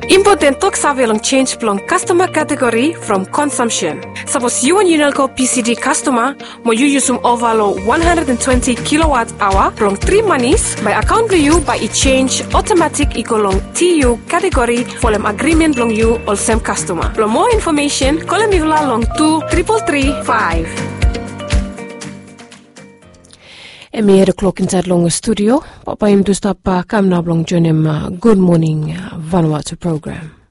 Important talk survey long change plong customer category from consumption. Suppose you and Unelco PCD customer, mo you use overload 120 kilowatt hour plong 3 monies by account view by it change automatic equal long TU category for them agreement long you all same customer. For more information, call them long 23335. Emi 8 o'clock inside long studio. Papa im to stop kam na blong joinem good morning Vanuatu program.